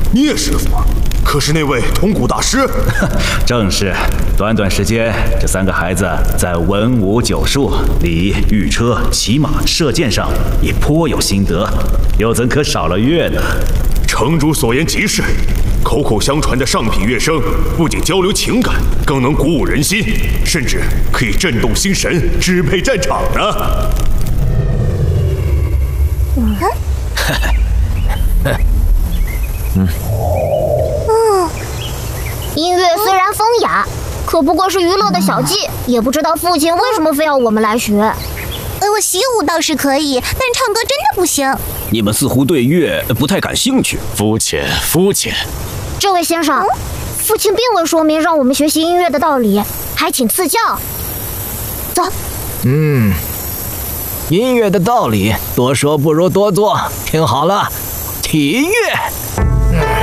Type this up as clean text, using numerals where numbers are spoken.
聂师傅可是那位铜鼓大师？ 正是，短短时间，这3个孩子在文武九术、礼、御车、骑马、射箭上也颇有心得，又怎可少了乐呢？ 城主所言极是，口口相传的上品乐声，不仅交流情感，更能鼓舞人心，甚至可以震动心神，支配战场呢。 音乐虽然风雅，可不过是娱乐的小技，也不知道父亲为什么非要我们来学。 我习武倒是可以，但唱歌真的不行。 你们似乎对乐不太感兴趣， 肤浅，肤浅。 这位先生，父亲并未说明让我们学习音乐的道理，还请赐教。走。 音乐的道理，多说不如多做。听好了，体乐。